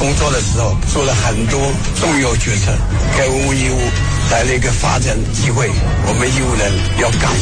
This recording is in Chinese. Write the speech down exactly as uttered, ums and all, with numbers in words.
工作的时候做了很多重要决策，给文物义务带来一个发展机会，我们义乌人要感